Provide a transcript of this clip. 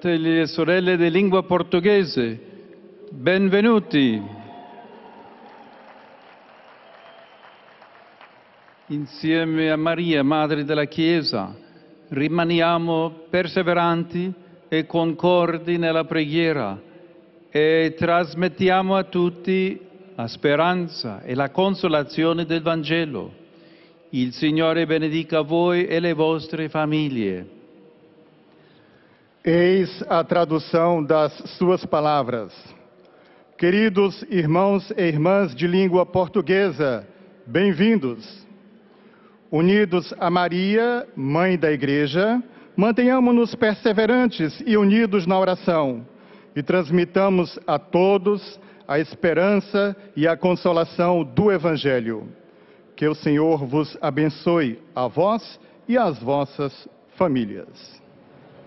fratelli e sorelle di lingua portoghese, benvenuti. Insieme a Maria, Madre della Chiesa, rimaniamo perseveranti e concordi nella preghiera e trasmettiamo a tutti la speranza e la consolazione del Vangelo. Il Signore benedica voi e le vostre famiglie. Eis a tradução das suas palavras. Queridos irmãos e irmãs de língua portuguesa, bem-vindos. Unidos a Maria, Mãe da Igreja, mantenhamos-nos perseverantes e unidos na oração e transmitamos a todos a esperança e a consolação do Evangelho. Que o Senhor vos abençoe, a vós e às vossas famílias.